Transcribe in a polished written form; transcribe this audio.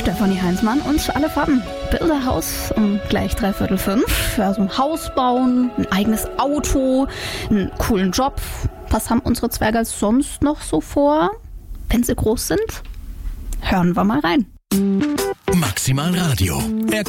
Stefanie Heinzmann und alle Farben. Bilderhaus um gleich 4:45. Ja, so ein Haus bauen, ein eigenes Auto, einen coolen Job. Was haben unsere Zwerge sonst noch so vor, wenn sie groß sind? Hören wir mal rein. Maximal Radio.